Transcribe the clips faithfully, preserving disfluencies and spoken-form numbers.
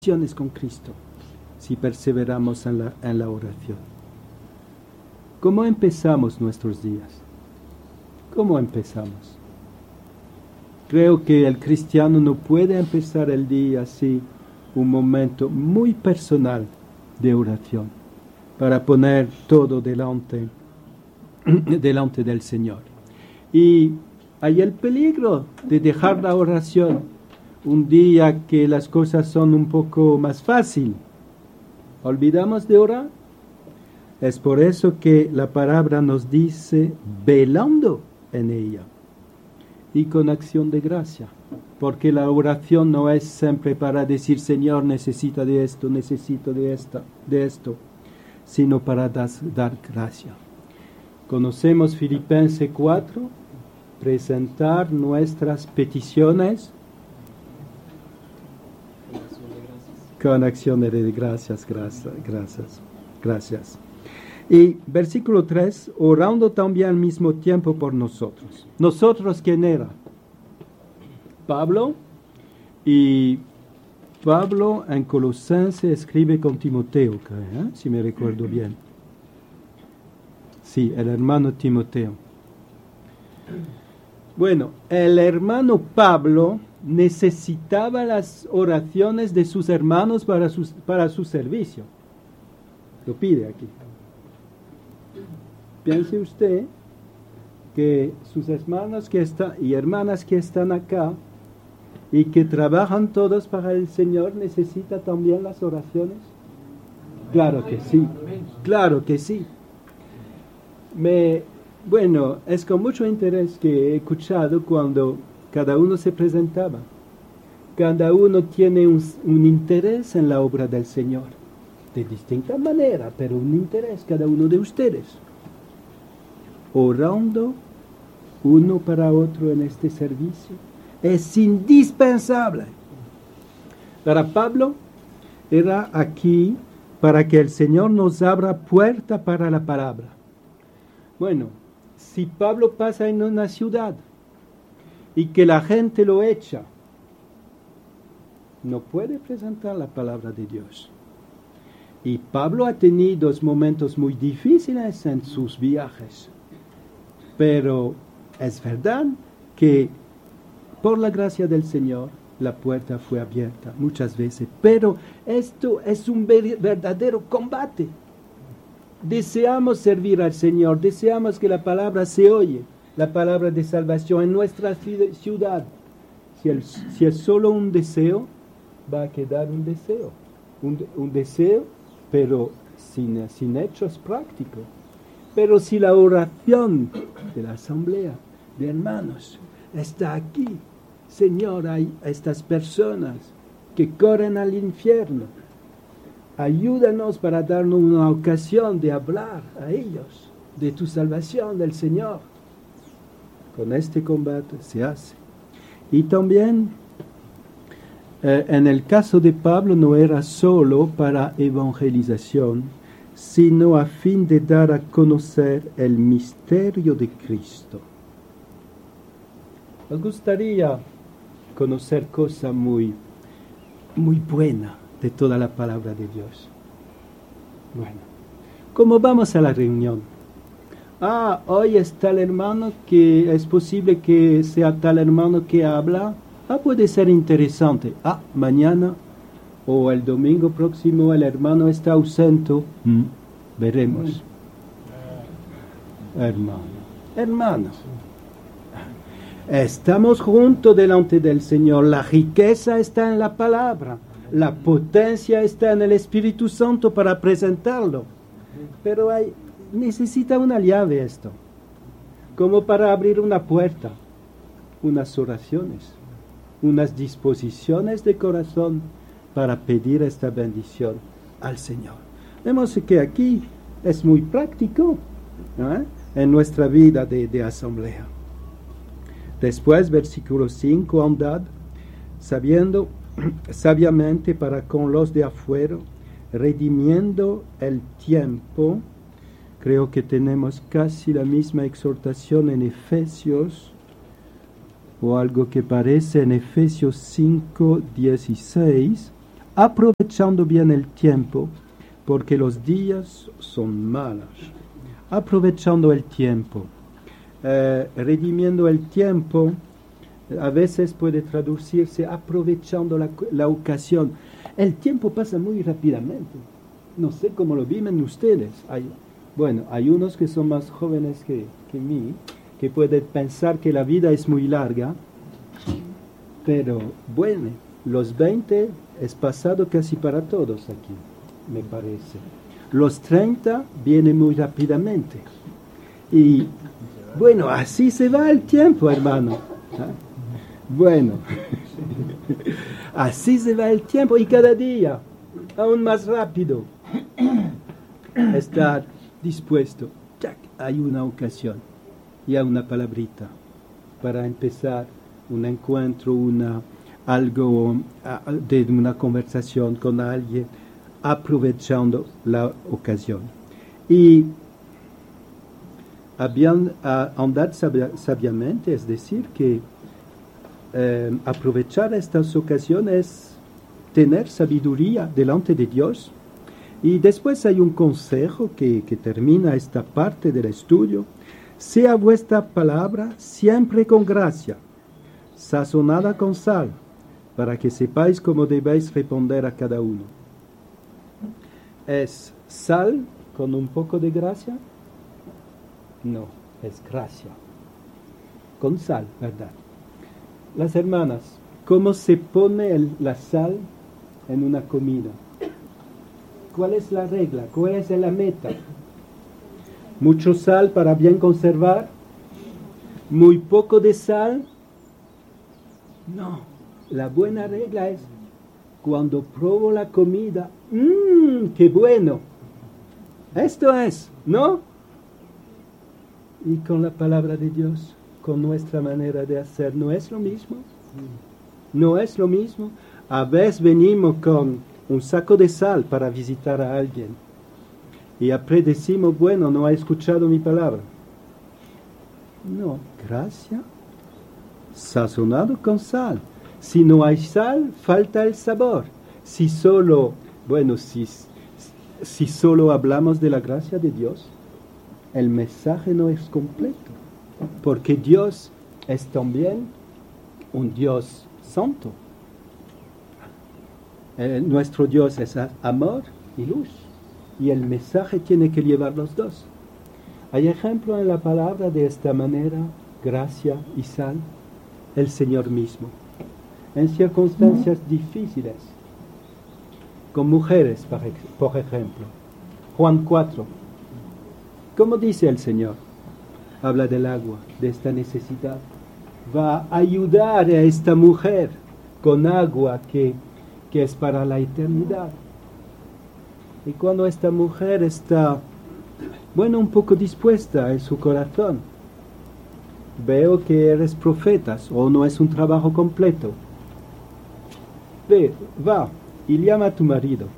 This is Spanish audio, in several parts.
conexiones con Cristo si perseveramos en la, en la oración. ¿Cómo empezamos nuestros días? ¿Cómo empezamos? Creo que el cristiano no puede empezar el día así, un momento muy personal de oración, para poner todo delante, delante del Señor. Y hay el peligro de dejar la oración un día que las cosas son un poco más fáciles. ¿Olvidamos de orar? Es por eso que la palabra nos dice velando en ella y con acción de gracia, porque la oración no es siempre para decir Señor, necesito de esto, necesito de esta, de esto, sino para das, dar gracia. Conocemos Filipenses cuatro, presentar nuestras peticiones con acción de gracias, gracias, gracias, gracias. Y versículo tres, orando también al mismo tiempo por nosotros. ¿Nosotros quién era? Pablo. Y Pablo en Colosenses escribe con Timoteo, creo, ¿eh? Si me recuerdo bien. Sí, el hermano Timoteo. Bueno, el hermano Pablo necesitaba las oraciones de sus hermanos para su, para su servicio. Lo pide aquí. Piense usted que sus hermanos que están y hermanas que están acá y que trabajan todos para el Señor, ¿necesita también las oraciones? Claro que sí, claro que sí. Me, bueno, es con mucho interés que he escuchado cuando cada uno se presentaba. Cada uno tiene un, un interés en la obra del Señor, de distinta manera, pero un interés cada uno de ustedes. Orando uno para otro en este servicio es indispensable. Para Pablo era aquí para que el Señor nos abra puerta para la palabra. Bueno, si Pablo pasa en una ciudad y que la gente lo echa, no puede presentar la palabra de Dios. Y Pablo ha tenido momentos muy difíciles en sus viajes. Pero es verdad que por la gracia del Señor la puerta fue abierta muchas veces. Pero esto es un verdadero combate. Deseamos servir al Señor, deseamos que la palabra se oye, la palabra de salvación en nuestra ciudad. Si, el, si es solo un deseo, va a quedar un deseo. Un, un deseo, pero sin, sin hechos prácticos. Pero si la oración de la asamblea de hermanos está aquí, Señor, hay estas personas que corren al infierno, ayúdanos para darnos una ocasión de hablar a ellos de tu salvación del Señor. Con este combate se hace. Y también, eh, en el caso de Pablo, no era solo para evangelización, sino a fin de dar a conocer el misterio de Cristo. Nos gustaría conocer cosas muy, muy buenas de toda la palabra de Dios. Bueno, ¿cómo vamos a la reunión? Ah, hoy está el hermano que es posible que sea tal hermano que habla. Ah, puede ser interesante. Ah, mañana o el domingo próximo el hermano está ausente. Mm, veremos. Hermano, hermano. Estamos juntos delante del Señor. La riqueza está en la palabra. La potencia está en el Espíritu Santo para presentarlo. Pero hay, necesita una llave esto. Como para abrir una puerta. Unas oraciones. Unas disposiciones de corazón para pedir esta bendición al Señor. Vemos que aquí es muy práctico, ¿eh? En nuestra vida de, de asamblea. Después, versículo cinco, andad, sabiendo sabiamente para con los de afuera, redimiendo el tiempo. Creo que tenemos casi la misma exhortación en Efesios, o algo que parece en Efesios cinco, dieciséis. aprovechando bien el tiempo, porque los días son malos. Aprovechando el tiempo, eh, redimiendo el tiempo, a veces puede traducirse aprovechando la, la ocasión. El tiempo pasa muy rápidamente. No sé cómo lo viven ustedes. Hay, bueno, hay unos que son más jóvenes que, que mí, que pueden pensar que la vida es muy larga, pero bueno, los veinte es pasado casi para todos aquí, me parece. Los treinta vienen muy rápidamente. Y bueno, así se va el tiempo, hermano. ¿Ah? Bueno, así se va el tiempo y cada día, aún más rápido, estar dispuesto. ¡Tac! Hay una ocasión y hay una palabrita para empezar un encuentro, una, algo de una conversación con alguien, aprovechando la ocasión. Y habían, uh, andar sabia, sabiamente, es decir, que eh, aprovechar estas ocasiones, tener sabiduría delante de Dios. Y después hay un consejo que, que termina esta parte del estudio. Sea vuestra palabra siempre con gracia, sazonada con sal, para que sepáis cómo debéis responder a cada uno. ¿Es sal con un poco de gracia? No, es gracia. Con sal, ¿verdad? Las hermanas, ¿cómo se pone el, la sal en una comida? ¿Cuál es la regla? ¿Cuál es la meta? Mucho sal para bien conservar, muy poco de sal. No, la buena regla es cuando pruebo la comida, mmm, qué bueno. Esto es, ¿no? Y con la palabra de Dios, con nuestra manera de hacer, ¿no es lo mismo? No es lo mismo. A veces venimos con un saco de sal para visitar a alguien y después decimos, bueno, no ha escuchado mi palabra. No, gracia, sazonado con sal. Si no hay sal, falta el sabor. Si solo, bueno, si, si solo hablamos de la gracia de Dios, el mensaje no es completo, porque Dios es también un Dios santo. Eh, nuestro Dios es amor y luz, y el mensaje tiene que llevar los dos. Hay ejemplo en la palabra de esta manera, gracia y sal, el Señor mismo, en circunstancias difíciles, con mujeres, por, por ejemplo. Juan cuatro, ¿cómo dice el Señor? Habla del agua, de esta necesidad. Va a ayudar a esta mujer con agua que que es para la eternidad. Y cuando esta mujer está, bueno, un poco dispuesta en su corazón, veo que eres profeta o no es un trabajo completo. Ve, va y llama a tu marido.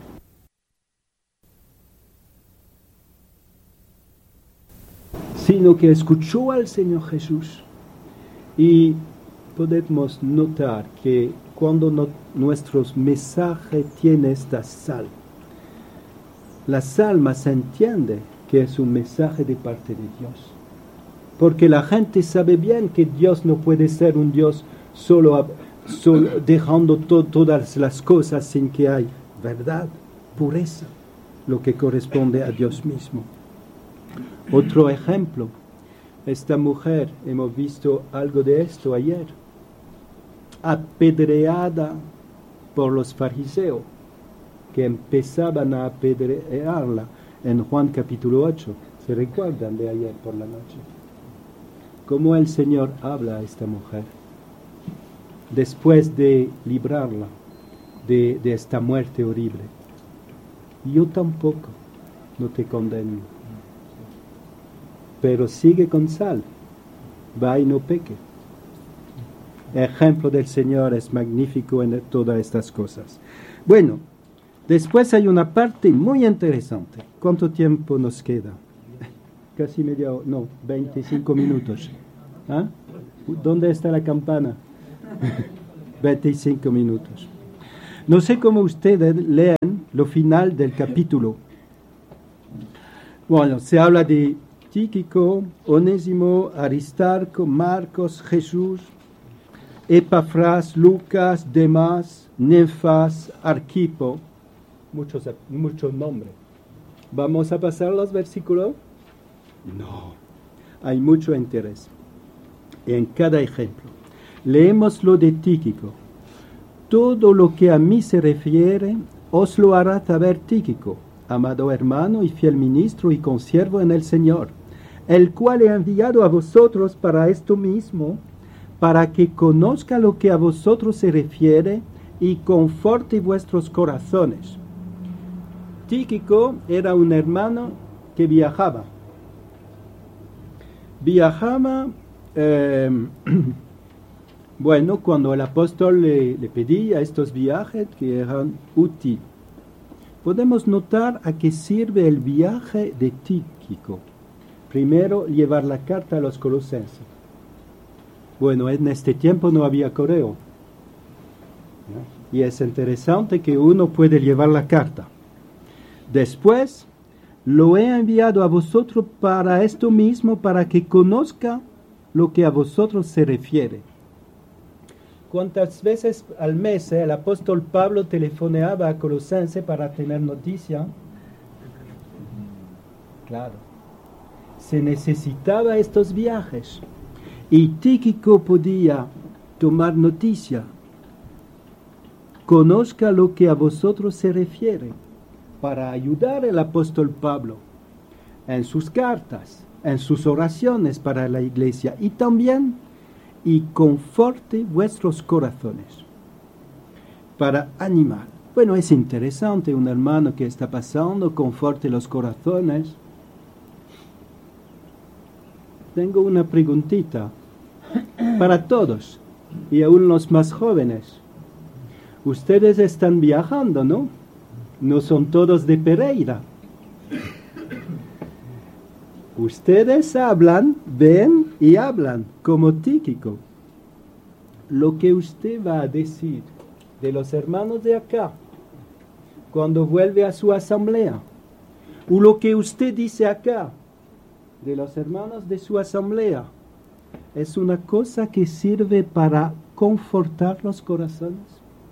Sino que escuchó al Señor Jesús. Y podemos notar que cuando no, nuestros mensajes tienen esta sal, las almas entienden que es un mensaje de parte de Dios. Porque la gente sabe bien que Dios no puede ser un Dios solo, solo dejando to, todas las cosas sin que hay verdad, pureza, lo que corresponde a Dios mismo. Otro ejemplo, esta mujer, hemos visto algo de esto ayer, apedreada por los fariseos que empezaban a apedrearla en Juan capítulo ocho. ¿Se recuerdan de ayer por la noche? Cómo el Señor habla a esta mujer después de librarla de, de esta muerte horrible. Yo tampoco no te condeno, pero sigue con sal, va y no peque. El ejemplo del Señor es magnífico en todas estas cosas. Bueno, después hay una parte muy interesante. ¿Cuánto tiempo nos queda? Casi media hora, no, veinticinco minutos. ¿Ah? ¿Dónde está la campana? veinticinco minutos. No sé cómo ustedes leen lo final del capítulo. Bueno, se habla de Tíquico, Onésimo, Aristarco, Marcos, Jesús, Epafras, Lucas, Demas, Nefas, Arquipo, muchos, muchos nombres. ¿Vamos a pasar los versículos? No, hay mucho interés en cada ejemplo. Leemos lo de Tíquico. Todo lo que a mí se refiere, os lo hará saber Tíquico, amado hermano y fiel ministro y consiervo en el Señor, el cual he enviado a vosotros para esto mismo, para que conozca lo que a vosotros se refiere y conforte vuestros corazones. Tíquico era un hermano que viajaba. Viajaba, eh, bueno, cuando el apóstol le, le pedía estos viajes que eran útiles. Podemos notar a qué sirve el viaje de Tíquico. Primero, llevar la carta a los colosenses. Bueno, en este tiempo no había correo. Y es interesante que uno puede llevar la carta. Después, lo he enviado a vosotros para esto mismo, para que conozca lo que a vosotros se refiere. ¿Cuántas veces al mes eh, el apóstol Pablo telefoneaba a Colosense para tener noticia? Claro. Se necesitaba estos viajes. Y Tíquico podía tomar noticia. Conozca lo que a vosotros se refiere, para ayudar al apóstol Pablo en sus cartas, en sus oraciones para la iglesia, y también y conforte vuestros corazones, para animar. Bueno, es interesante, un hermano que está pasando, conforte los corazones. Tengo una preguntita para todos, y aún los más jóvenes. Ustedes están viajando, ¿no? No son todos de Pereira. Ustedes hablan, ven y hablan como Tíquico. Lo que usted va a decir de los hermanos de acá, cuando vuelve a su asamblea, o lo que usted dice acá de los hermanos de su asamblea, es una cosa que sirve para confortar los corazones.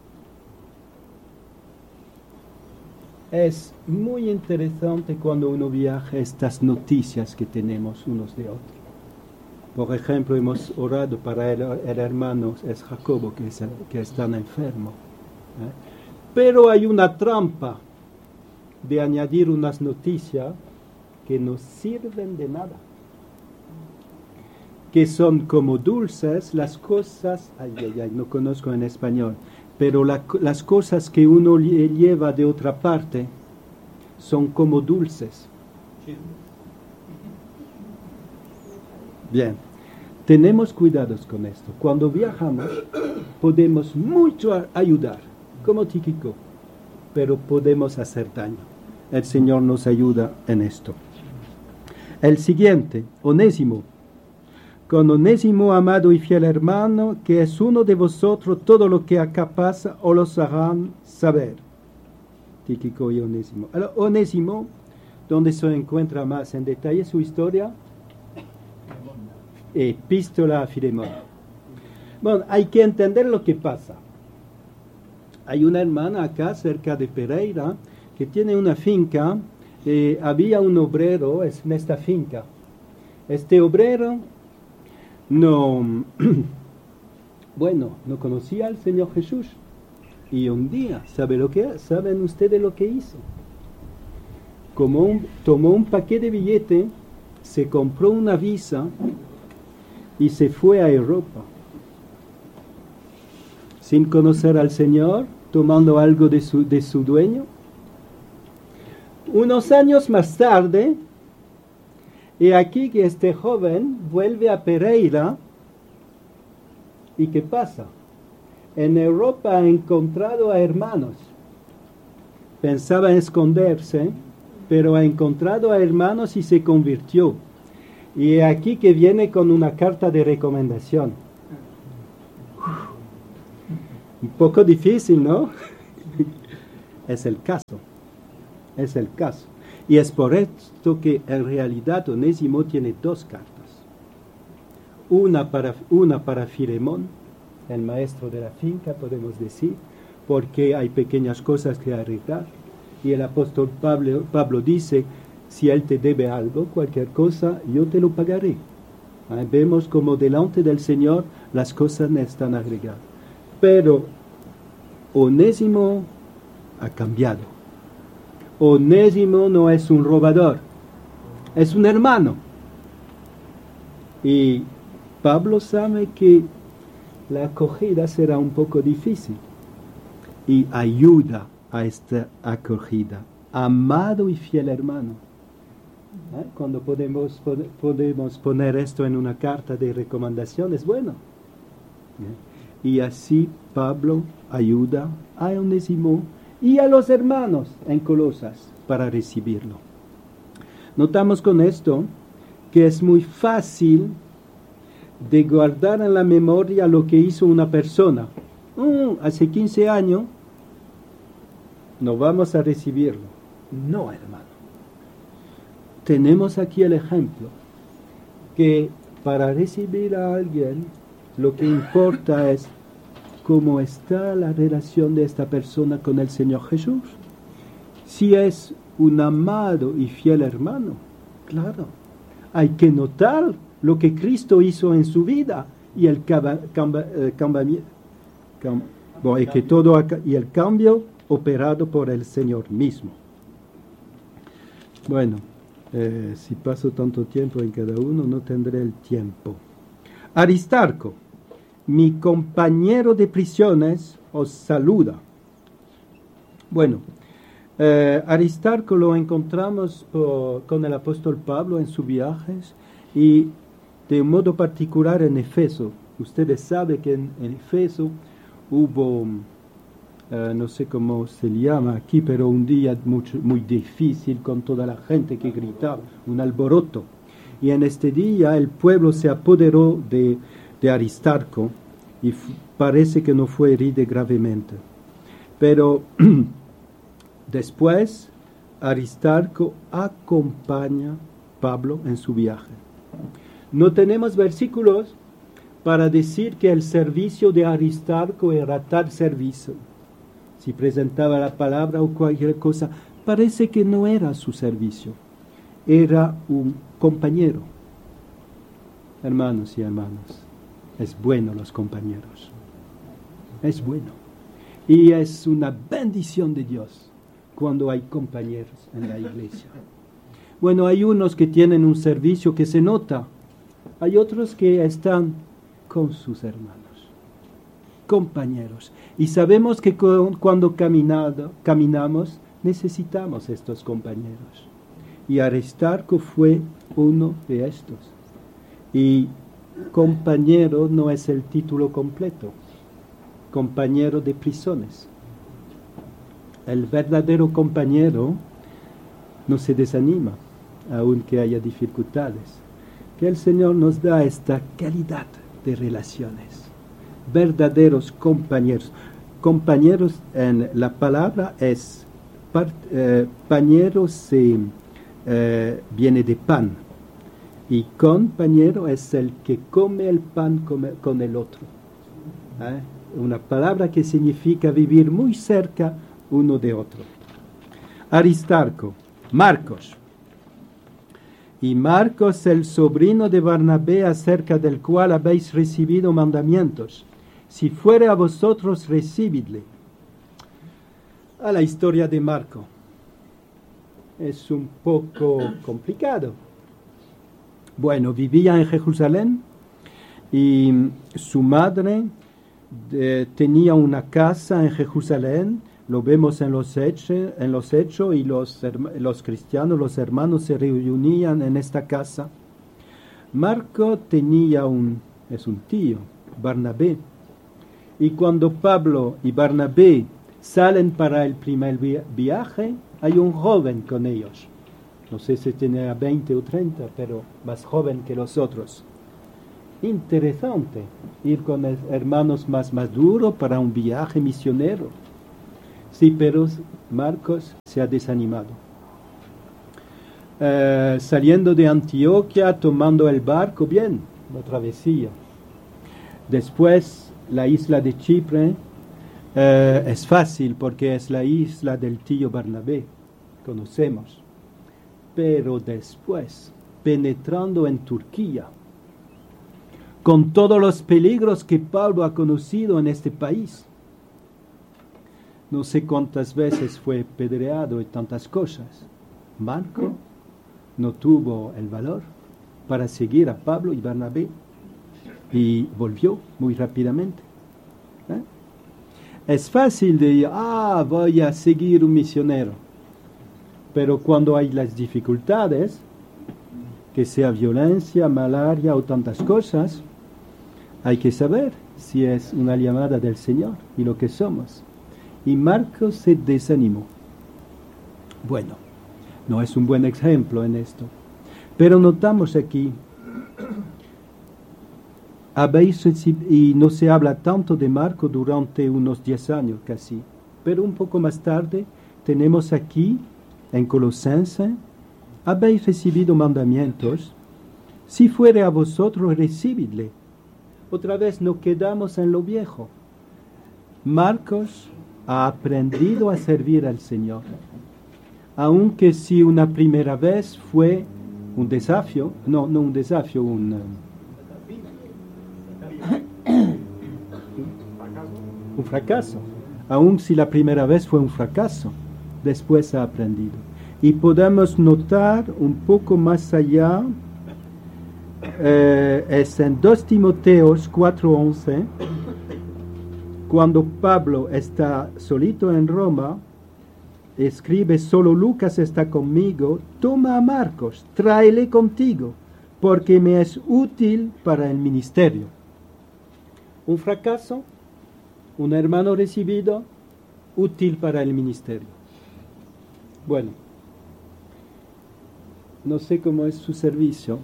Es muy interesante cuando uno viaja estas noticias que tenemos unos de otros. Por ejemplo, hemos orado para el, el hermano, es Jacobo, que, es el, que está enfermo. ¿eh? Pero hay una trampa de añadir unas noticias que no sirven de nada. Que son como dulces las cosas, ay, ay, ay, no conozco en español, pero la, las cosas que uno lleva de otra parte son como dulces. Bien, tenemos cuidados con esto. Cuando viajamos podemos mucho ayudar, como Tíquico, pero podemos hacer daño. El Señor nos ayuda en esto. El siguiente, Onésimo. Con Onésimo, amado y fiel hermano, que es uno de vosotros, todo lo que acá pasa os los harán saber. Tíquico y Onésimo. Ahora, Onésimo, ¿dónde se encuentra más en detalle su historia? Epístola a Filemón. Bueno, hay que entender lo que pasa. Hay una hermana acá, cerca de Pereira, que tiene una finca. Eh, había un obrero en esta finca. Este obrero no, bueno, no conocía al Señor Jesús. Y un día, ¿sabe lo que, ¿saben ustedes lo que hizo? Como un, tomó un paquete de billetes, se compró una visa y se fue a Europa. Sin conocer al Señor, tomando algo de su, de su dueño. Unos años más tarde, y aquí que este joven vuelve a Pereira, ¿y qué pasa? En Europa ha encontrado a hermanos. Pensaba esconderse, pero ha encontrado a hermanos y se convirtió. Y aquí que viene con una carta de recomendación. Un poco difícil, ¿no? es el caso. Es el caso. Y es por esto que en realidad Onésimo tiene dos cartas. Una para, una para Filemón, el maestro de la finca, podemos decir, porque hay pequeñas cosas que arreglar. Y el apóstol Pablo, Pablo dice, si él te debe algo, cualquier cosa, yo te lo pagaré. ¿Ah? Vemos como delante del Señor las cosas no están arregladas. Pero Onésimo ha cambiado. Onésimo no es un robador, es un hermano. Y Pablo sabe que la acogida será un poco difícil y ayuda a esta acogida. Amado y fiel hermano. ¿Eh? Cuando podemos, pod- podemos poner esto en una carta de recomendación, es bueno. ¿Eh? Y así Pablo ayuda a Onésimo y a los hermanos en Colosas para recibirlo. Notamos con esto que es muy fácil de guardar en la memoria lo que hizo una persona. Mm, hace quince años no vamos a recibirlo. No, hermano. Tenemos aquí el ejemplo que para recibir a alguien lo que importa es cómo está la relación de esta persona con el Señor Jesús. Si es un amado y fiel hermano, claro, hay que notar lo que Cristo hizo en su vida y el, camba, camba, eh, camba, cam, bueno, y que todo y el cambio operado por el Señor mismo. Bueno, eh, si paso tanto tiempo en cada uno, no tendré el tiempo. Aristarco, mi compañero de prisiones, os saluda. Bueno, eh, Aristarco lo encontramos por, con el apóstol Pablo en sus viajes y de un modo particular en Efeso. Ustedes saben que en, en Efeso hubo, uh, no sé cómo se llama aquí, pero un día mucho, muy difícil con toda la gente que gritaba, un alboroto. Y en este día el pueblo se apoderó de, de Aristarco y f- parece que no fue herido gravemente. Pero después Aristarco acompaña a Pablo en su viaje. No tenemos versículos para decir que el servicio de Aristarco era tal servicio. Si presentaba la palabra o cualquier cosa, parece que no era su servicio. Era un compañero. Hermanos y hermanas, es bueno los compañeros. Es bueno. Y es una bendición de Dios cuando hay compañeros en la iglesia. Bueno, hay unos que tienen un servicio que se nota. Hay otros que están con sus hermanos, compañeros. Y sabemos que con, cuando caminado, caminamos necesitamos estos compañeros. Y Aristarco fue uno de estos. Y compañero no es el título completo. Compañero de prisiones. El verdadero compañero no se desanima, aunque haya dificultades. Que el Señor nos da esta calidad de relaciones. Verdaderos compañeros. Compañeros en la palabra es, part, eh, pañero se eh, viene de pan. Y compañero es el que come el pan con, con el otro. ¿Eh? Una palabra que significa vivir muy cerca uno de otro. Aristarco, Marcos. Y Marcos, el sobrino de Barnabé, acerca del cual habéis recibido mandamientos. Si fuere a vosotros, recibidle. A la historia de Marco. Es un poco complicado. Bueno, vivía en Jerusalén y su madre de, tenía una casa en Jerusalén. Lo vemos en los hechos, en los hechos y los, los cristianos, los hermanos se reunían en esta casa. Marco tenía un, es un tío, Barnabé. Y cuando Pablo y Barnabé salen para el primer viaje, hay un joven con ellos. No sé si tenía veinte o treinta, pero más joven que los otros. Interesante ir con hermanos más maduros para un viaje misionero. Sí, pero Marcos se ha desanimado. Eh, saliendo de Antioquia, tomando el barco, bien, la travesía. Después, la isla de Chipre, eh, es fácil porque es la isla del tío Bernabé, conocemos. Pero después, penetrando en Turquía, con todos los peligros que Pablo ha conocido en este país. No sé cuántas veces fue pedreado y tantas cosas. Marco no tuvo el valor para seguir a Pablo y Bernabé y volvió muy rápidamente. ¿Eh? Es fácil de decir, ah, voy a seguir un misionero. Pero cuando hay las dificultades, que sea violencia, malaria o tantas cosas, hay que saber si es una llamada del Señor y lo que somos. Y Marcos se desanimó. Bueno, no es un buen ejemplo en esto. Pero notamos aquí, habéis recibido, y no se habla tanto de Marcos durante unos diez años casi, pero un poco más tarde tenemos aquí, en Colosenses, habéis recibido mandamientos, si fuere a vosotros, recibidle. Otra vez no quedamos en lo viejo. Marcos ha aprendido a servir al Señor. Aunque si una primera vez fue un desafío, no, no un desafío, un, un fracaso. Aun si la primera vez fue un fracaso, después ha aprendido. Y podemos notar un poco más allá, eh, es en dos Timoteos cuatro once, cuando Pablo está solito en Roma, escribe, solo Lucas está conmigo, toma a Marcos, tráele contigo, porque me es útil para el ministerio. Un fracaso, un hermano recibido, útil para el ministerio. Bueno, no sé cómo es su servicio,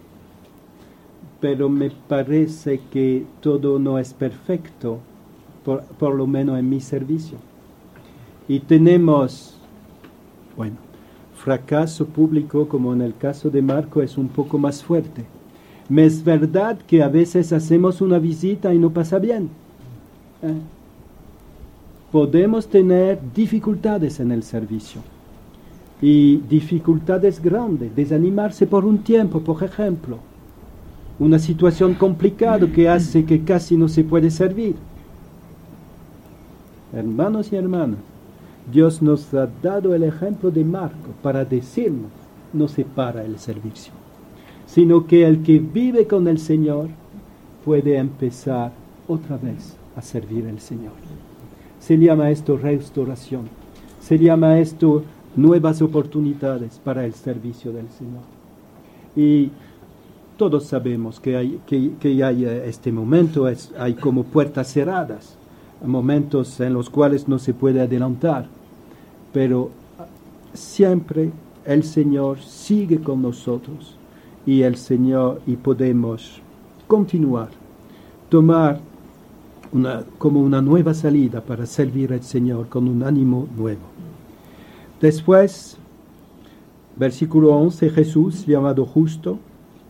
pero me parece que todo no es perfecto, por, por lo menos en mi servicio. Y tenemos, bueno, fracaso público, como en el caso de Marco, es un poco más fuerte. Me es verdad que a veces hacemos una visita y no pasa bien. ¿Eh? Podemos tener dificultades en el servicio. Y dificultades grandes, desanimarse por un tiempo, por ejemplo. Una situación complicada que hace que casi no se puede servir. Hermanos y hermanas, Dios nos ha dado el ejemplo de Marco para decirnos, no se para el servicio, sino que el que vive con el Señor puede empezar otra vez a servir al Señor. Se llama esto restauración, se llama esto nuevas oportunidades para el servicio del Señor. Y todos sabemos que hay, que, que hay este momento, es, hay como puertas cerradas, momentos en los cuales no se puede adelantar, pero siempre el Señor sigue con nosotros y el Señor y podemos continuar, tomar una, como una nueva salida para servir al Señor con un ánimo nuevo. Después, versículo once, Jesús llamado justo,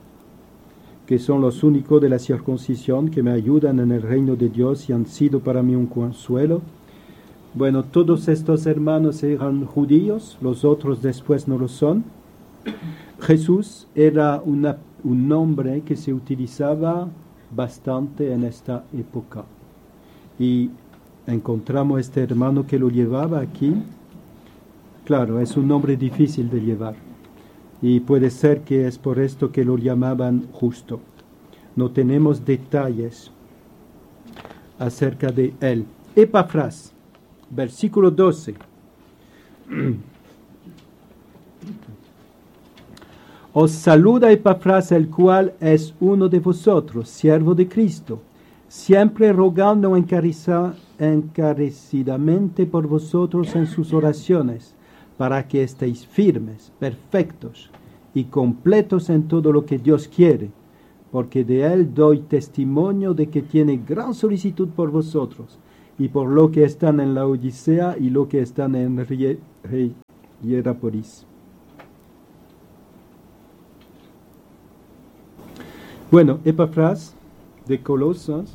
que son los únicos de la circuncisión que me ayudan en el reino de Dios y han sido para mí un consuelo. Bueno, todos estos hermanos eran judíos, los otros después no lo son. Jesús era una, un nombre que se utilizaba bastante en esta época. Y encontramos este hermano que lo llevaba aquí. Claro, es un nombre difícil de llevar. Y puede ser que es por esto que lo llamaban justo. No tenemos detalles acerca de él. Epafras, versículo doce. Os saluda Epafras, el cual es uno de vosotros, siervo de Cristo, siempre rogando encarecidamente por vosotros en sus oraciones, para que estéis firmes, perfectos y completos en todo lo que Dios quiere, porque de él doy testimonio de que tiene gran solicitud por vosotros, y por lo que están en la Odisea y lo que están en Hierapolis. Bueno, Epafras de Colosas,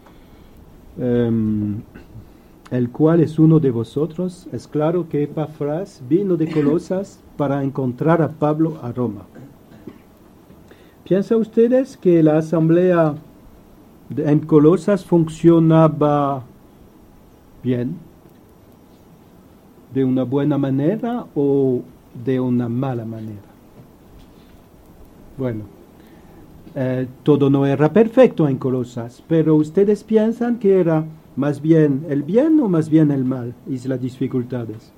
um, el cual es uno de vosotros. Es claro que Epafras vino de Colosas para encontrar a Pablo a Roma. ¿Piensan ustedes que la asamblea de, en Colosas funcionaba bien, de una buena manera o de una mala manera? Bueno, eh, todo no era perfecto en Colosas, pero ustedes piensan que era más bien el bien o más bien el mal y las dificultades.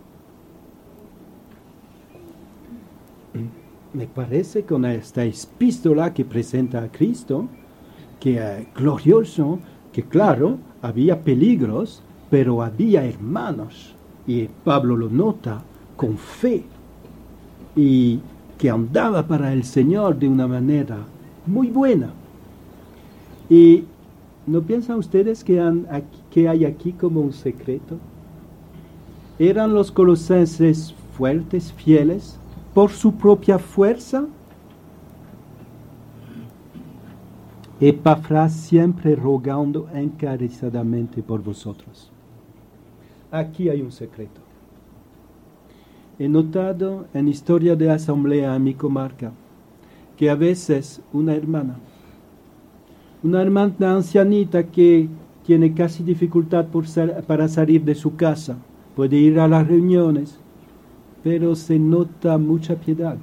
Me parece con esta epístola que presenta a Cristo, que es glorioso, que claro, había peligros, pero había hermanos, y Pablo lo nota con fe, y que andaba para el Señor de una manera muy buena. ¿Y no piensan ustedes que, han, que hay aquí como un secreto? ¿Eran los colosenses fuertes, fieles, por su propia fuerza? Epafras siempre rogando encarecidamente por vosotros. Aquí hay un secreto. He notado en historia de asamblea en mi comarca que a veces una hermana, una hermana ancianita que tiene casi dificultad por sal, para salir de su casa, puede ir a las reuniones, pero se nota mucha piedad.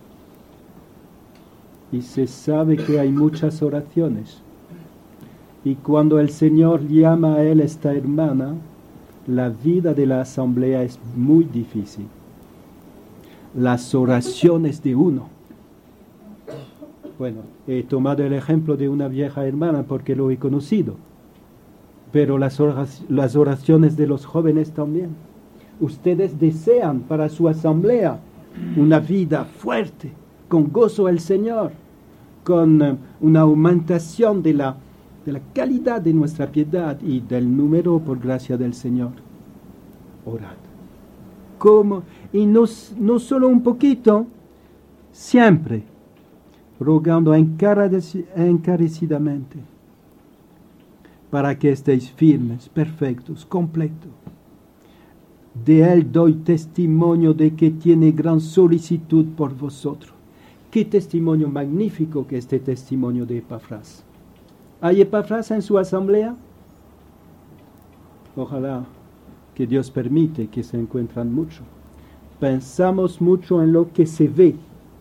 Y se sabe que hay muchas oraciones. Y cuando el Señor llama a él esta hermana, la vida de la asamblea es muy difícil. Las oraciones de uno. Bueno, he tomado el ejemplo de una vieja hermana porque lo he conocido. Pero las oraciones, las oraciones de los jóvenes también. Ustedes desean para su asamblea una vida fuerte, con gozo al Señor, con uh, una aumentación de la, de la calidad de nuestra piedad y del número por gracia del Señor. Orad. ¿Cómo? Y no, no solo un poquito, siempre, rogando encarecidamente, para que estéis firmes, perfectos, completos. De él doy testimonio de que tiene gran solicitud por vosotros. Qué testimonio magnífico que este testimonio de Epafras. ¿Hay Epafras en su asamblea? Ojalá que Dios permite que se encuentran mucho. Pensamos mucho en lo que se ve.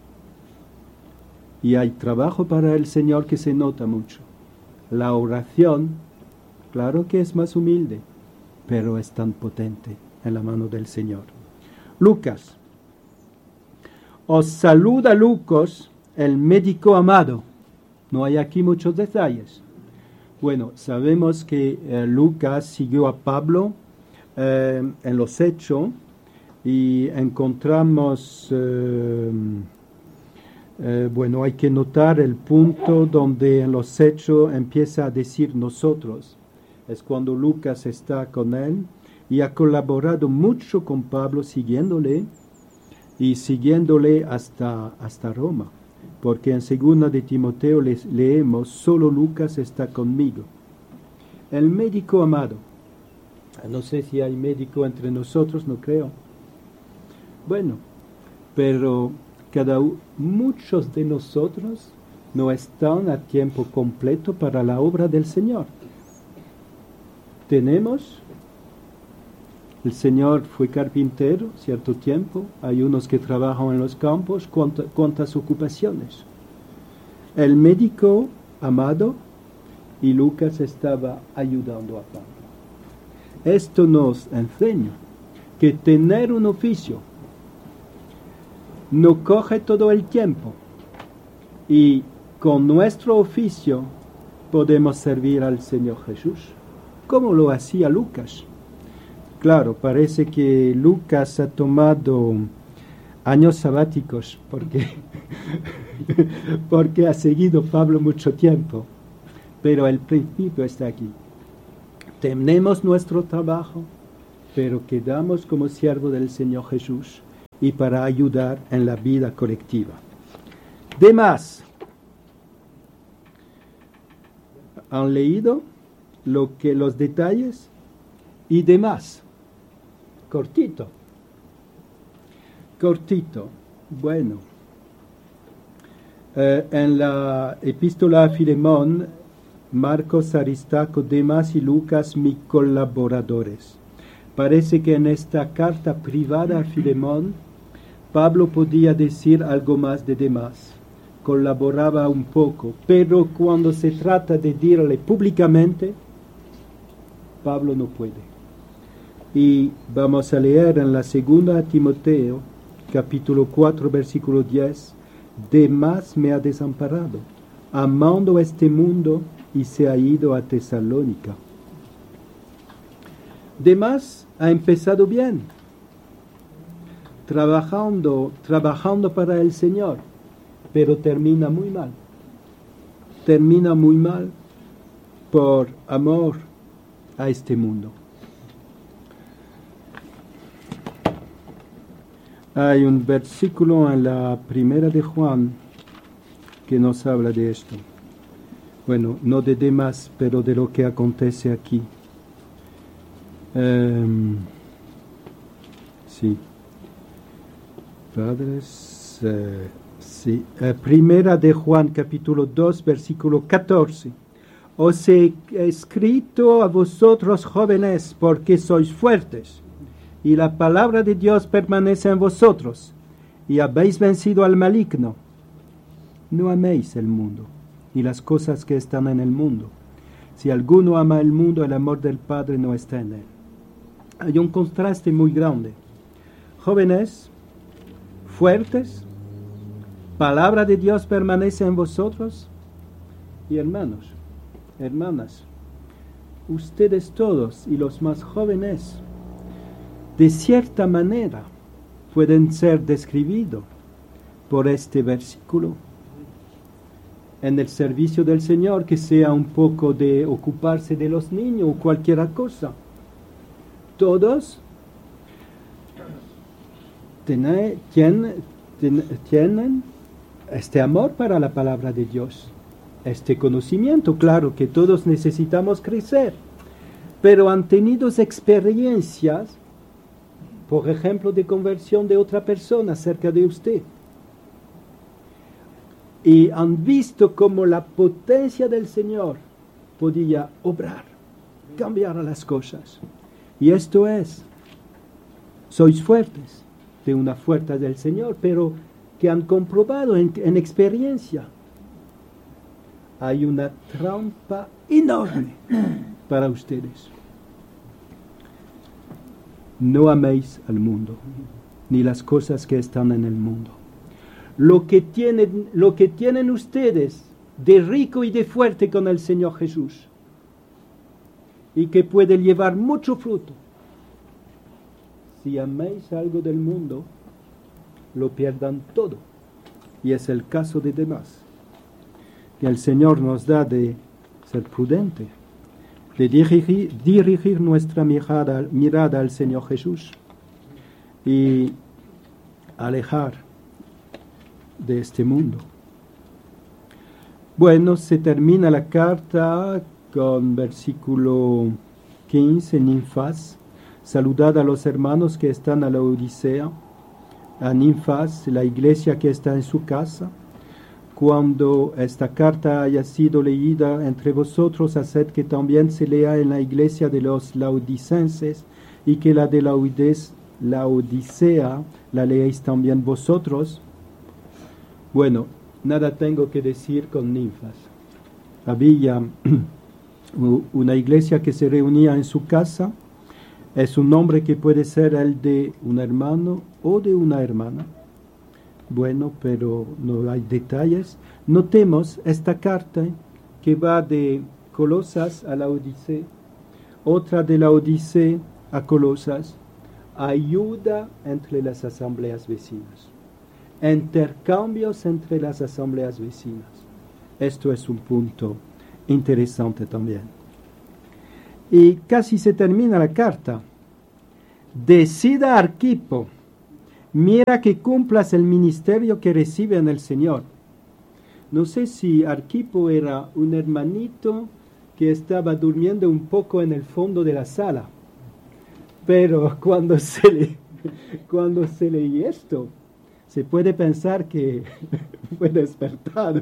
Y hay trabajo para el Señor que se nota mucho. La oración, claro que es más humilde, pero es tan potente en la mano del Señor. Lucas. Os saluda Lucas, el médico amado. No hay aquí muchos detalles. Bueno, sabemos que eh, Lucas siguió a Pablo eh, en los Hechos y encontramos, eh, eh, bueno, hay que notar el punto donde en los Hechos empieza a decir nosotros. Es cuando Lucas está con él. Y ha colaborado mucho con Pablo siguiéndole y siguiéndole hasta, hasta Roma, porque en segunda de Timoteo les leemos, solo Lucas está conmigo. El médico amado, no sé si hay médico entre nosotros, no creo. Bueno, pero cada muchos de nosotros no están a tiempo completo para la obra del Señor. Tenemos... El Señor fue carpintero cierto tiempo, hay unos que trabajan en los campos, cuántas, cuántas ocupaciones. El médico amado y Lucas estaba ayudando a Pablo. Esto nos enseña que tener un oficio no coge todo el tiempo y con nuestro oficio podemos servir al Señor Jesús, como lo hacía Lucas. Claro, parece que Lucas ha tomado años sabáticos porque, porque ha seguido Pablo mucho tiempo, pero el principio está aquí. tenemos nuestro trabajo, pero quedamos como siervos del Señor Jesús y para ayudar en la vida colectiva. Demás, ¿han leído lo que, los detalles? Y demás, cortito, cortito, bueno. Eh, en la epístola a Filemón, Marcos, Aristarco, Demas y Lucas, mis colaboradores. Parece que en esta carta privada a Filemón, Pablo podía decir algo más de Demas, colaboraba un poco, pero cuando se trata de decirle públicamente, Pablo no puede. Y vamos a leer en la segunda a Timoteo, capítulo cuatro, versículo diez, Demas me ha desamparado, amando este mundo, y se ha ido a Tesalónica. Demas ha empezado bien, trabajando, trabajando para el Señor, pero termina muy mal. Termina muy mal por amor a este mundo. Hay un versículo en la primera de Juan que nos habla de esto. Bueno, no de Demas, pero de lo que acontece aquí. Um, sí. Padres, uh, sí. Uh, primera de Juan, capítulo dos, versículo catorce. Os he escrito a vosotros jóvenes porque sois fuertes, y la palabra de Dios permanece en vosotros, y habéis vencido al maligno. No améis el mundo, ni las cosas que están en el mundo. Si alguno ama el mundo, el amor del Padre no está en él. Hay un contraste muy grande. Jóvenes, fuertes, palabra de Dios permanece en vosotros, y hermanos, hermanas, ustedes todos y los más jóvenes, de cierta manera, pueden ser describidos por este versículo. En el servicio del Señor, que sea un poco de ocuparse de los niños o cualquier cosa. Todos tienen, tienen, tienen este amor para la palabra de Dios, este conocimiento. Claro que todos necesitamos crecer, pero han tenido experiencias, por ejemplo, de conversión de otra persona cerca de usted. Y han visto cómo la potencia del Señor podía obrar, cambiar las cosas. Y esto es, sois fuertes de una fuerza del Señor, pero que han comprobado en, en experiencia. Hay una trampa enorme para ustedes. No améis al mundo, ni las cosas que están en el mundo. Lo que tienen, lo que tienen ustedes de rico y de fuerte con el Señor Jesús, y que puede llevar mucho fruto. Si améis algo del mundo, lo pierdan todo. Y es el caso de demás. Que el Señor nos da de ser prudente, de dirigir, dirigir nuestra mirada, mirada al Señor Jesús y alejar de este mundo. Bueno, se termina la carta con versículo quince, Ninfas. Saludad a los hermanos que están a la Odisea, a Ninfas, la iglesia que está en su casa. Cuando esta carta haya sido leída entre vosotros, haced que también se lea en la iglesia de los laodicenses, y que la de la, Odes, la Odisea la leáis también vosotros. Bueno, nada tengo que decir con Ninfas. Había una iglesia que se reunía en su casa. Es un nombre que puede ser el de un hermano o de una hermana. Bueno, pero no hay detalles. Notemos esta carta que va de Colosas a la Odisea, otra de la Odisea a Colosas, ayuda entre las asambleas vecinas, intercambios entre las asambleas vecinas. Esto es un punto interesante también. Y casi se termina la carta. Decida Arquipo, mira que cumplas el ministerio que recibe en el Señor. No sé si Arquipo era un hermanito que estaba durmiendo un poco en el fondo de la sala, pero cuando se le, cuando se lee esto, se puede pensar que fue despertado.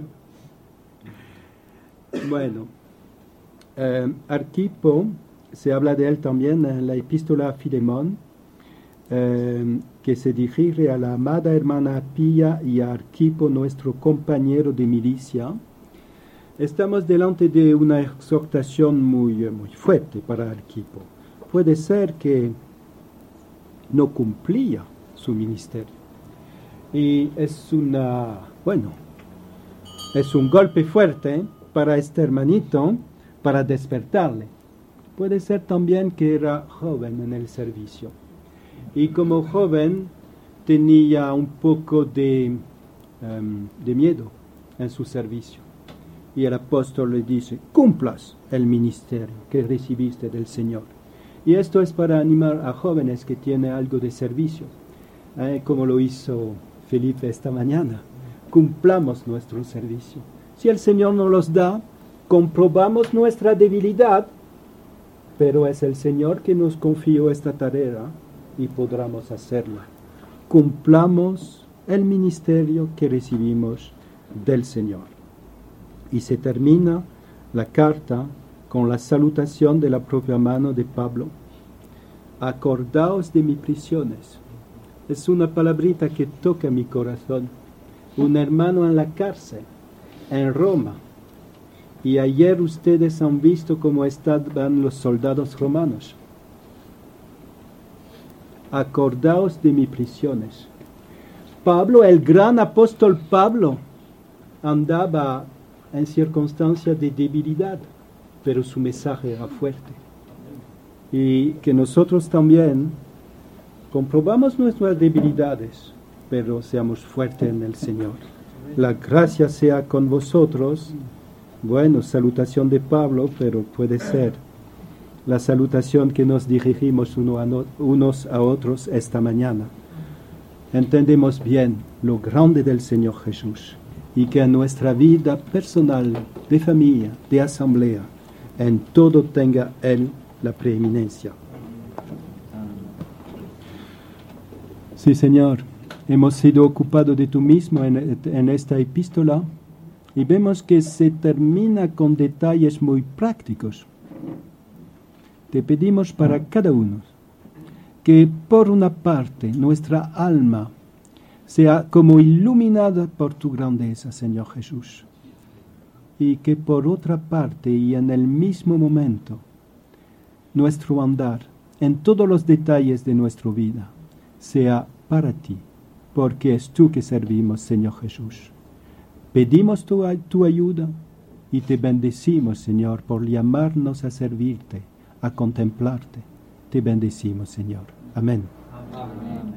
Bueno, eh, Arquipo, se habla de él también en la epístola a Filemón, eh, que se dirige a la amada hermana Apia y a Arquipo, nuestro compañero de milicia. Estamos delante de una exhortación muy, muy fuerte para Arquipo. Puede ser que no cumplía su ministerio. Y es una, bueno, es un golpe fuerte para este hermanito, para despertarle. Puede ser también que era joven en el servicio. Y como joven tenía un poco de, um, de miedo en su servicio. Y el apóstol le dice, cumplas el ministerio que recibiste del Señor. Y esto es para animar a jóvenes que tienen algo de servicio, eh, como lo hizo Felipe esta mañana. Cumplamos nuestro servicio. Si el Señor nos los da, comprobamos nuestra debilidad, pero es el Señor que nos confió esta tarea y podremos hacerla. Cumplamos el ministerio que recibimos del Señor. Y se termina la carta con la salutación de la propia mano de Pablo. Acordaos de mis prisiones. Es una palabrita que toca mi corazón. Un hermano en la cárcel, en Roma. Y ayer ustedes han visto cómo estaban los soldados romanos. Acordaos de mis prisiones. Pablo, el gran apóstol Pablo, andaba en circunstancias de debilidad, pero su mensaje era fuerte. Y que nosotros también comprobamos nuestras debilidades, pero seamos fuertes en el Señor. La gracia sea con vosotros. Bueno, salutación de Pablo, pero puede ser la salutación que nos dirigimos uno a no, unos a otros esta mañana. Entendemos bien lo grande del Señor Jesús y que en nuestra vida personal, de familia, de asamblea, en todo tenga Él la preeminencia. Sí, Señor, hemos sido ocupados de tú mismo en, en esta epístola y vemos que se termina con detalles muy prácticos. Te pedimos para cada uno que por una parte nuestra alma sea como iluminada por tu grandeza, Señor Jesús, y que por otra parte y en el mismo momento nuestro andar en todos los detalles de nuestra vida sea para ti, porque es tú que servimos, Señor Jesús. Pedimos tu, tu ayuda y te bendecimos, Señor, por llamarnos a servirte, a contemplarte. Te bendecimos, Señor. Amén. Amén.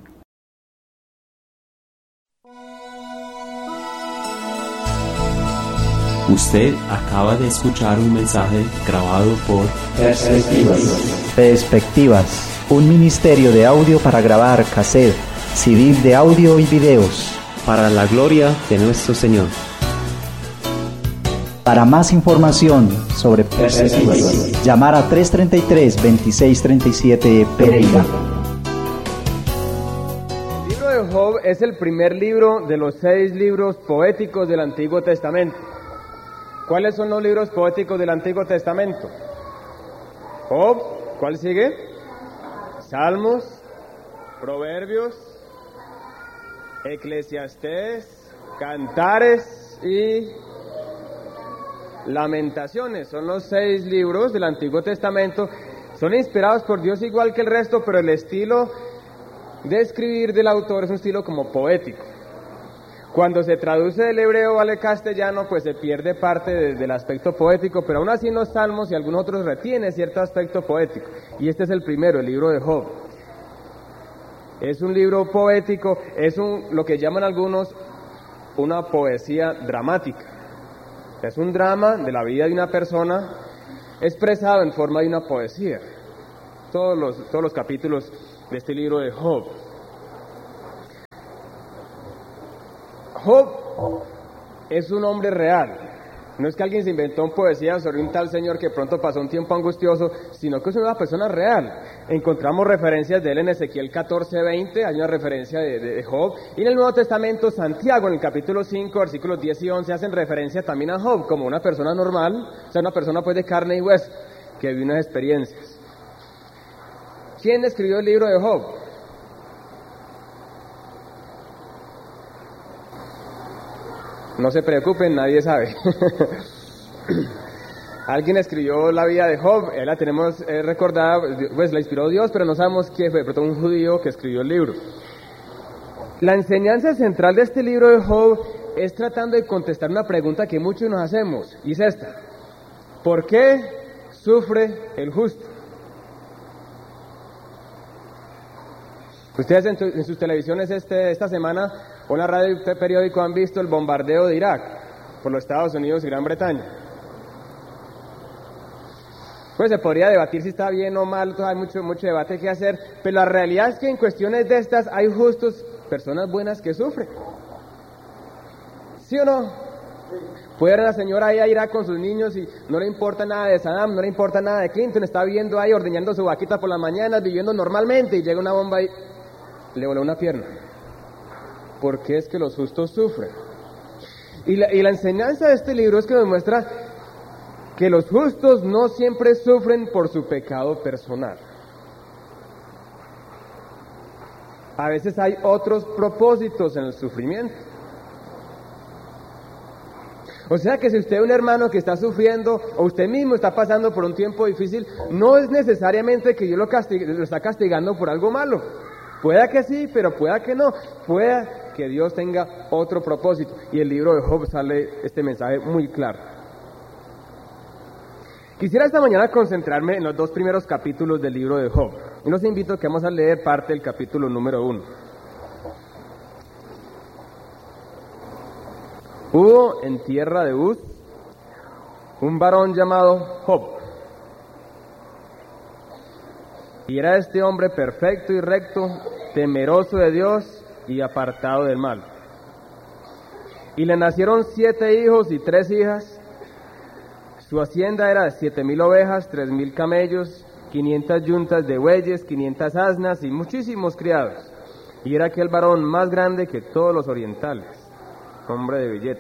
Usted acaba de escuchar un mensaje grabado por Perspectivas. Perspectivas, un ministerio de audio para grabar cassette, C D de audio y videos. Para la gloria de nuestro Señor. Para más información sobre Perspectivas, llamar a tres treinta y tres, veintiséis treinta y siete Pereira. El libro de Job es el primer libro de los seis libros poéticos del Antiguo Testamento. ¿Cuáles son los libros poéticos del Antiguo Testamento? Job, ¿cuál sigue? Salmos, Proverbios, Eclesiastés, Cantares y Lamentaciones. Son los seis libros del Antiguo Testamento. Son inspirados por Dios igual que el resto, pero el estilo de escribir del autor es un estilo como poético. Cuando se traduce del hebreo al castellano, pues se pierde parte de, del aspecto poético, pero aún así en los salmos y algunos otros retiene cierto aspecto poético. Y este es el primero, el libro de Job. Es un libro poético, es un, lo que llaman algunos una poesía dramática. Es un drama de la vida de una persona expresado en forma de una poesía. Todos los, todos los capítulos de este libro de Job. Job es un hombre real. No es que alguien se inventó una poesía sobre un tal señor que pronto pasó un tiempo angustioso, sino que es una persona real. Encontramos referencias de él en Ezequiel catorce veinte, hay una referencia de, de Job, y en el Nuevo Testamento, Santiago, en el capítulo cinco, versículos diez y once, hacen referencia también a Job como una persona normal, o sea, una persona pues de carne y hueso, que vivió unas experiencias. ¿Quién escribió el libro de Job? No se preocupen, nadie sabe. Alguien escribió la vida de Job, él la tenemos eh, recordada, pues la inspiró Dios, pero no sabemos quién fue, pero un judío que escribió el libro. La enseñanza central de este libro de Job es tratando de contestar una pregunta que muchos nos hacemos, y es esta: ¿por qué sufre el justo? Ustedes en, tu, en sus televisiones este, esta semana o en la radio y periódico han visto el bombardeo de Irak por los Estados Unidos y Gran Bretaña. Pues se podría debatir si está bien o mal, hay mucho, mucho debate que hacer, pero la realidad es que en cuestiones de estas hay justos, personas buenas que sufren. ¿Sí o no? Puede ir la señora ahí a Irak con sus niños y no le importa nada de Saddam, no le importa nada de Clinton, está viendo ahí ordeñando su vaquita por las mañanas, viviendo normalmente, y llega una bomba y le voló una pierna. ¿Por qué es que los justos sufren? Y la, y la enseñanza de este libro es que nos muestra que los justos no siempre sufren por su pecado personal. A veces hay otros propósitos en el sufrimiento. O sea que si usted es un hermano que está sufriendo, o usted mismo está pasando por un tiempo difícil, no es necesariamente que Dios lo, castigue, lo está castigando por algo malo. Pueda que sí, pero pueda que no. Pueda que Dios tenga otro propósito. Y el libro de Job sale este mensaje muy claro. Quisiera esta mañana concentrarme en los dos primeros capítulos del libro de Job. Y los invito a que vamos a leer parte del capítulo número uno. Hubo en tierra de Uz un varón llamado Job. Y era este hombre perfecto y recto, temeroso de Dios y apartado del mal. Y le nacieron siete hijos y tres hijas. Su hacienda era de siete mil ovejas, tres mil camellos, quinientas yuntas de bueyes, quinientas asnas y muchísimos criados. Y era aquel varón más grande que todos los orientales, hombre de billete.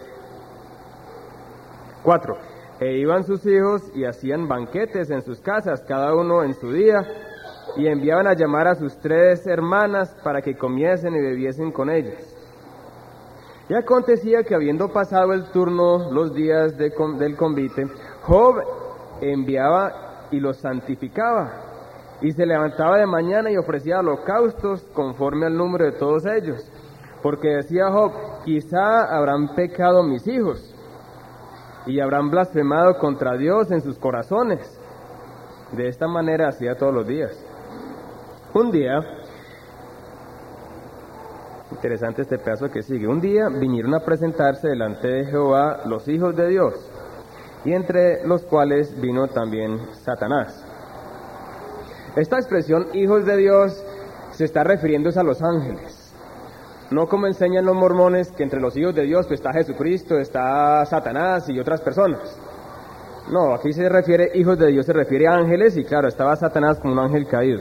Cuatro. E iban sus hijos y hacían banquetes en sus casas, cada uno en su día, y enviaban a llamar a sus tres hermanas para que comiesen y bebiesen con ellos. Y acontecía que habiendo pasado el turno los días de, del convite, Job enviaba y los santificaba, y se levantaba de mañana y ofrecía holocaustos conforme al número de todos ellos, porque decía Job: quizá habrán pecado mis hijos, y habrán blasfemado contra Dios en sus corazones. De esta manera hacía todos los días. Un día, interesante este pedazo que sigue, un día vinieron a presentarse delante de Jehová los hijos de Dios, y entre los cuales vino también Satanás. Esta expresión, hijos de Dios, se está refiriendo a los ángeles. No como enseñan los mormones, que entre los hijos de Dios pues, está Jesucristo, está Satanás y otras personas. No, aquí se refiere, hijos de Dios, se refiere a ángeles, y claro, estaba Satanás como un ángel caído.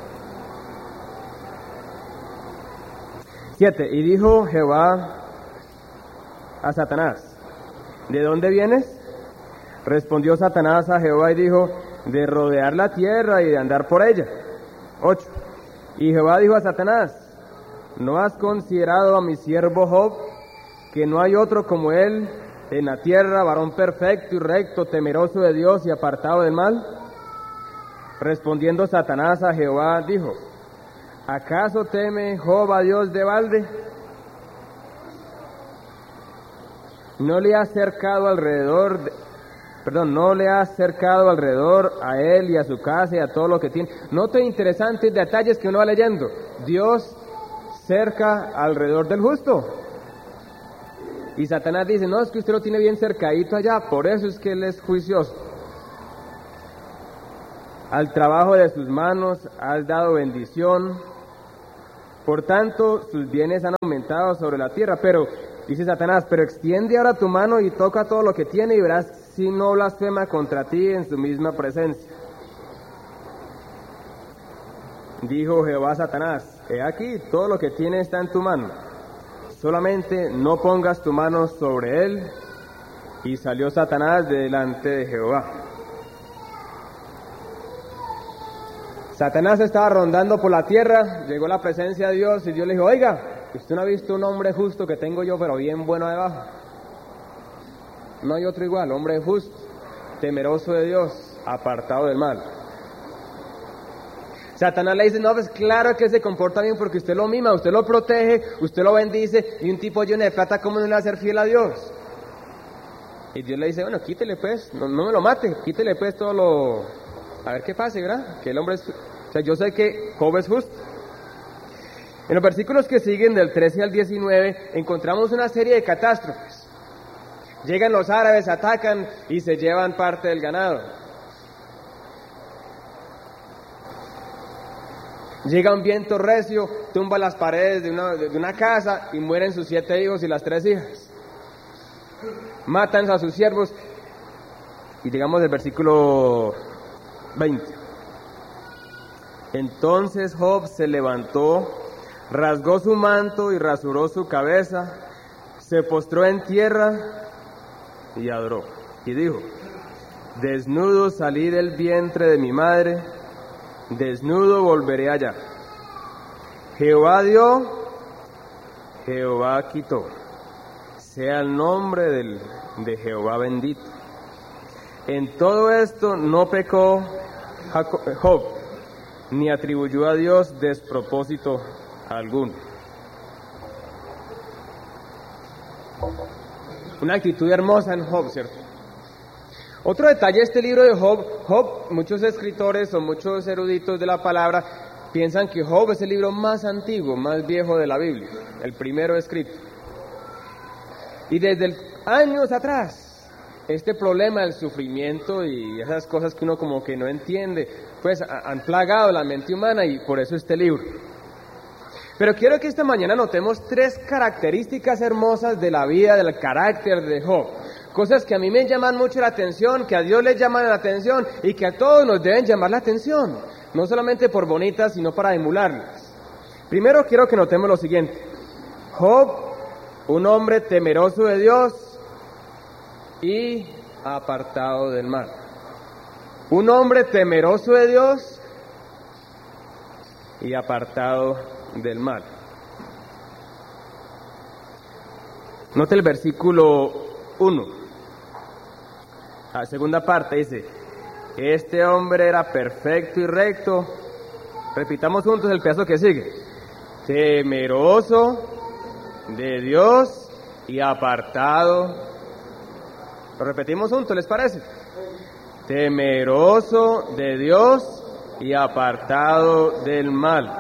Siete. Y dijo Jehová a Satanás: ¿de dónde vienes? Respondió Satanás a Jehová y dijo: de rodear la tierra y de andar por ella. Ocho. Y Jehová dijo a Satanás: ¿no has considerado a mi siervo Job, que no hay otro como él en la tierra, varón perfecto y recto, temeroso de Dios y apartado del mal? Respondiendo Satanás a Jehová, dijo: ¿acaso teme Job a Dios de balde? ¿No le ha cercado alrededor, de, perdón, no le ha cercado alrededor a él y a su casa y a todo lo que tiene? Note interesantes detalles que uno va leyendo. Dios cerca alrededor del justo. Y Satanás dice: no, es que usted lo tiene bien cercadito allá, por eso es que él es juicioso. Al trabajo de sus manos has dado bendición. Por tanto, sus bienes han aumentado sobre la tierra. Pero, dice Satanás, pero extiende ahora tu mano y toca todo lo que tiene y verás si no blasfema contra ti en su misma presencia. Dijo Jehová a Satanás, he aquí, todo lo que tiene está en tu mano. Solamente no pongas tu mano sobre él. Y salió Satanás de delante de Jehová. Satanás estaba rondando por la tierra, llegó a la presencia de Dios y Dios le dijo, oiga, ¿usted no ha visto un hombre justo que tengo yo, pero bien bueno debajo? No hay otro igual, hombre justo, temeroso de Dios, apartado del mal. Satanás le dice, no, pues claro que se comporta bien porque usted lo mima, usted lo protege, usted lo bendice, y un tipo lleno de plata, ¿cómo no le va a ser fiel a Dios? Y Dios le dice, bueno, quítele pues, no, no me lo mate, quítele pues todo lo... A ver qué pasa, ¿verdad? Que el hombre es... O sea, yo sé que Job es justo. En los versículos que siguen, del trece al diecinueve, encontramos una serie de catástrofes. Llegan los árabes, atacan y se llevan parte del ganado. Llega un viento recio, tumba las paredes de una, de una casa y mueren sus siete hijos y las tres hijas. Matan a sus siervos. Y digamos el versículo veinte. Entonces Job se levantó, rasgó su manto y rasuró su cabeza, se postró en tierra y adoró. Y dijo, desnudo salí del vientre de mi madre, desnudo volveré allá. Jehová dio, Jehová quitó. Sea el nombre del, de Jehová bendito. En todo esto no pecó Job, ni atribuyó a Dios despropósito alguno. Una actitud hermosa en Job, ¿cierto? Otro detalle de este libro de Job, Job, muchos escritores o muchos eruditos de la palabra piensan que Job es el libro más antiguo, más viejo de la Biblia, el primero escrito. Y desde años atrás, este problema del sufrimiento y esas cosas que uno como que no entiende, pues han plagado la mente humana y por eso este libro. Pero quiero que esta mañana notemos tres características hermosas de la vida, del carácter de Job. Cosas que a mí me llaman mucho la atención, que a Dios le llaman la atención y que a todos nos deben llamar la atención. No solamente por bonitas, sino para emularlas. Primero quiero que notemos lo siguiente. Job, un hombre temeroso de Dios y apartado del mal. Un hombre temeroso de Dios y apartado del mal. Note el versículo uno. La segunda parte dice, este hombre era perfecto y recto. Repitamos juntos el pedazo que sigue. Temeroso de Dios y apartado. Lo repetimos juntos, ¿les parece? Temeroso de Dios y apartado del mal.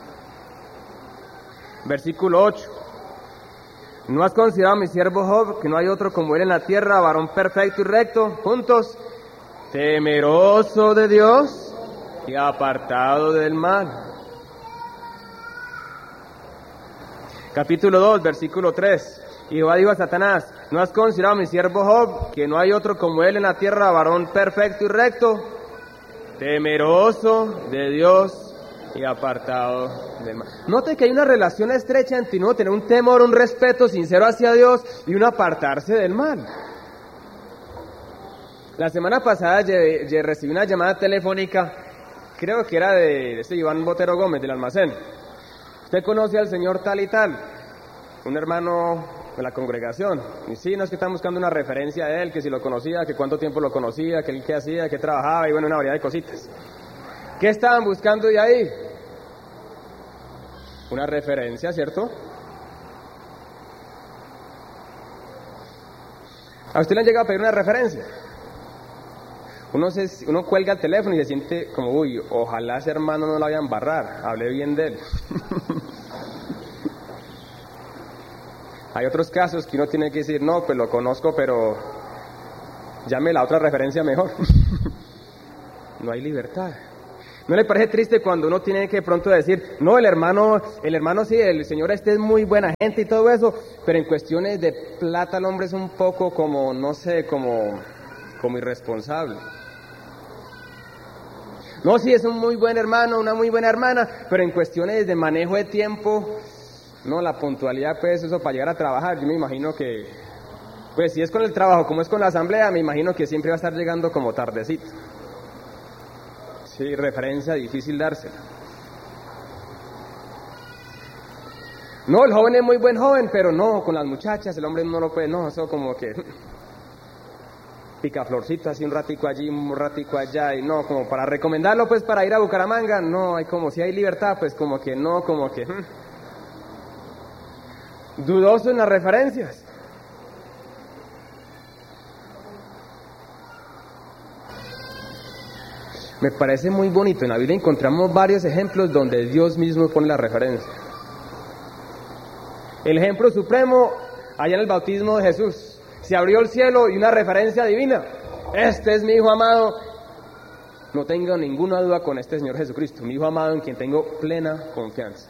Versículo ocho. ¿No has considerado a mi siervo Job, que no hay otro como él en la tierra, varón perfecto y recto? Juntos. Temeroso de Dios y apartado del mal. Capítulo dos, versículo tres. Y Jehová dijo a Satanás, ¿no has considerado a mi siervo Job, que no hay otro como él en la tierra, varón perfecto y recto? Temeroso de Dios y apartado del mal. Note que hay una relación estrecha entre uno tener un temor, un respeto sincero hacia Dios y uno apartarse del mal. La semana pasada yo, yo recibí una llamada telefónica, creo que era de ese Iván Botero Gómez del almacén. ¿Usted conoce al señor tal y tal? Un hermano de la congregación. Y sí, no es que están buscando una referencia de él, que si lo conocía, que cuánto tiempo lo conocía, que él qué hacía, que trabajaba y bueno, una variedad de cositas. ¿Qué estaban buscando de ahí? Una referencia, ¿cierto? ¿A usted le han llegado a pedir una referencia? Uno, se, uno cuelga el teléfono y se siente como, uy, ojalá ese hermano no lo vaya a embarrar, hablé bien de él. Hay otros casos que uno tiene que decir, no, pues lo conozco, pero llame la otra referencia mejor. no hay libertad. ¿No le parece triste cuando uno tiene que pronto decir, no, el hermano, el hermano sí, el señor este es muy buena gente y todo eso, pero en cuestiones de plata el hombre es un poco como, no sé, como, como irresponsable? No, sí, es un muy buen hermano, una muy buena hermana, pero en cuestiones de manejo de tiempo, no, la puntualidad, pues eso para llegar a trabajar, yo me imagino que, pues si es con el trabajo como es con la asamblea, me imagino que siempre va a estar llegando como tardecito. Sí, referencia difícil dársela. No, el joven es muy buen joven, pero no, con las muchachas el hombre no lo puede, no, eso como que picaflorcito, así un ratico allí, un ratico allá, y no, como para recomendarlo pues para ir a Bucaramanga, no, hay como si hay libertad, pues como que no, como que dudoso en las referencias. Me parece muy bonito, en la Biblia encontramos varios ejemplos donde Dios mismo pone la referencia. El ejemplo supremo, allá en el bautismo de Jesús, se abrió el cielo y una referencia divina. Este es mi Hijo amado, no tengo ninguna duda con este Señor Jesucristo, mi Hijo amado en quien tengo plena confianza.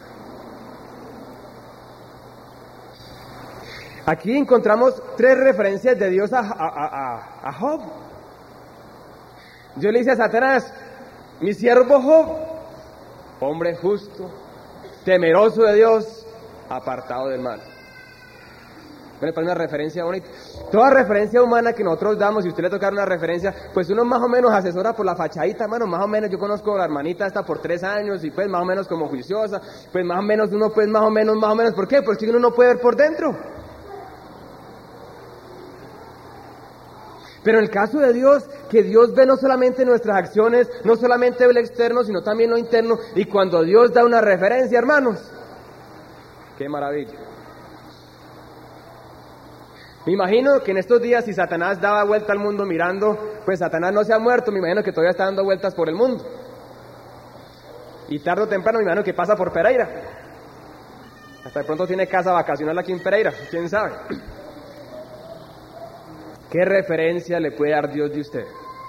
Aquí encontramos tres referencias de Dios a, a, a, a Job. Yo le dice a Satanás, mi siervo Job, hombre justo, temeroso de Dios, apartado del mal. Me parece una referencia bonita. Toda referencia humana que nosotros damos, si usted le toca una referencia, pues uno más o menos asesora por la fachadita, hermano, más o menos, yo conozco a la hermanita esta por tres años, y pues más o menos como juiciosa, pues más o menos uno pues más o menos, más o menos, ¿por qué? Porque uno no puede ver por dentro. Pero en el caso de Dios, que Dios ve no solamente nuestras acciones, no solamente ve lo externo, sino también lo interno, y cuando Dios da una referencia, hermanos, ¡qué maravilla! Me imagino que en estos días, si Satanás daba vuelta al mundo mirando, pues Satanás no se ha muerto, me imagino que todavía está dando vueltas por el mundo. Y tarde o temprano me imagino que pasa por Pereira. Hasta de pronto tiene casa vacacional aquí en Pereira, quién sabe. ¿Qué referencia le puede dar Dios de usted?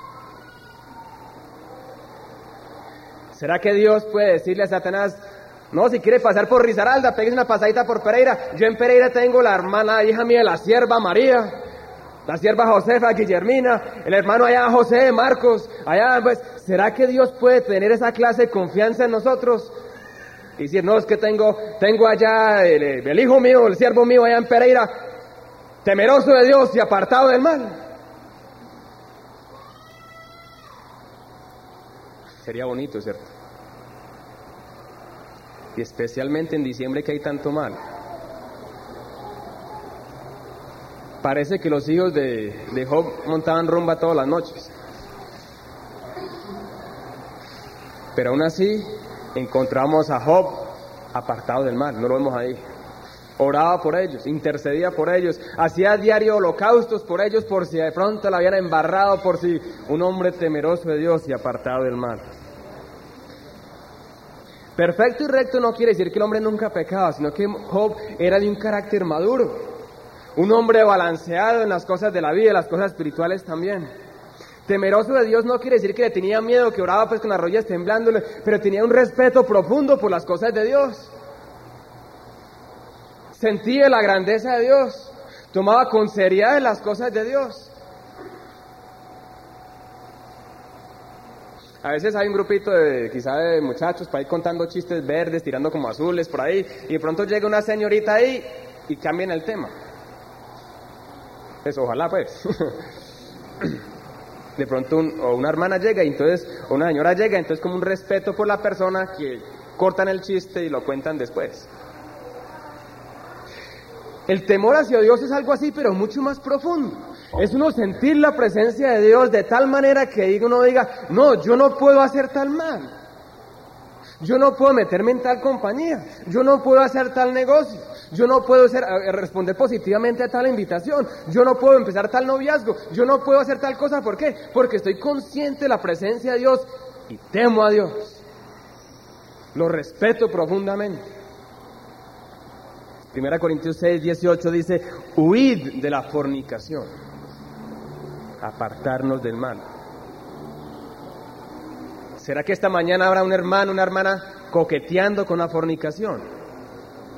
¿Será que Dios puede decirle a Satanás, no, si quiere pasar por Risaralda, pegues una pasadita por Pereira? Yo en Pereira tengo la hermana, hija mía, la sierva María, la sierva Josefa, Guillermina, el hermano allá José, Marcos, allá, pues, ¿será que Dios puede tener esa clase de confianza en nosotros? Y decir, no, es que tengo, tengo allá el, el hijo mío, el siervo mío allá en Pereira, temeroso de Dios y apartado del mal. Sería bonito, ¿cierto? Y especialmente en diciembre que hay tanto mal. Parece que los hijos de, de Job montaban rumba todas las noches. Pero aún así encontramos a Job apartado del mal, no lo vemos ahí. Oraba por ellos, intercedía por ellos, hacía diario holocaustos por ellos por si de pronto la habían embarrado, por si un hombre temeroso de Dios y apartado del mal. Perfecto y recto no quiere decir que el hombre nunca pecaba, sino que Job era de un carácter maduro, un hombre balanceado en las cosas de la vida y las cosas espirituales también. Temeroso de Dios no quiere decir que le tenía miedo, que oraba pues con las rodillas temblándole, pero tenía un respeto profundo por las cosas de Dios. Sentía la grandeza de Dios, tomaba con seriedad las cosas de Dios. A veces hay un grupito de, quizá de muchachos para ir contando chistes verdes, tirando como azules por ahí, y de pronto llega una señorita ahí y cambian el tema. Pues ojalá pues. De pronto un, o una hermana llega y entonces, o una señora llega, entonces como un respeto por la persona que cortan el chiste y lo cuentan después. El temor hacia Dios es algo así, pero mucho más profundo. Es uno sentir la presencia de Dios de tal manera que uno diga, no, yo no puedo hacer tal mal. Yo no puedo meterme en tal compañía. Yo no puedo hacer tal negocio. Yo no puedo hacer, responder positivamente a tal invitación. Yo no puedo empezar tal noviazgo. Yo no puedo hacer tal cosa. ¿Por qué? Porque estoy consciente de la presencia de Dios y temo a Dios. Lo respeto profundamente. Primera Corintios seis, dieciocho dice, huid de la fornicación, apartarnos del mal. ¿Será que esta mañana habrá un hermano, una hermana coqueteando con la fornicación?